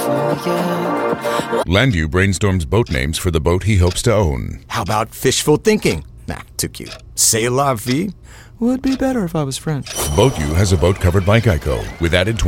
Landu brainstorms boat names for the boat he hopes to own. How about fishful thinking? Nah, too cute. C'est la vie? Would be better if I was French. Boat U has a boat covered by Geico with added